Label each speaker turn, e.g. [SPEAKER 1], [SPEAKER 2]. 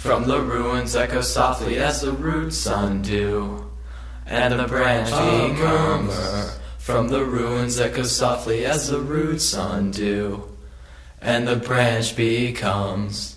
[SPEAKER 1] From the ruins echo softly as the roots undo, and the branch becomes. From the ruins echo softly as the roots undo, and the branch becomes.